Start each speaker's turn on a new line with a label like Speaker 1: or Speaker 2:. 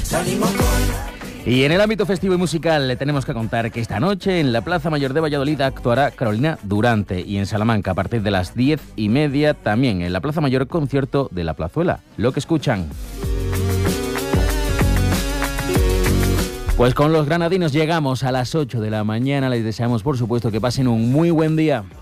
Speaker 1: Y en el ámbito festivo y musical le tenemos que contar que esta noche en la Plaza Mayor de Valladolid actuará Carolina Durante y en Salamanca a partir de las 10:30 también en la Plaza Mayor concierto de La Plazuela. Lo que escuchan. Pues con los granadinos llegamos a las 8 de la mañana. Les deseamos por supuesto que pasen un muy buen día.